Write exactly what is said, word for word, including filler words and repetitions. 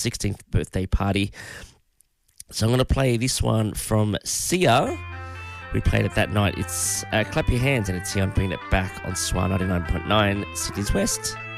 sixteenth birthday party. So I'm going to play this one from Sia. We played it that night. It's uh, Clap Your Hands, and it's here on Bringing It Back on S W R ninety-nine point nine, Sydney's West.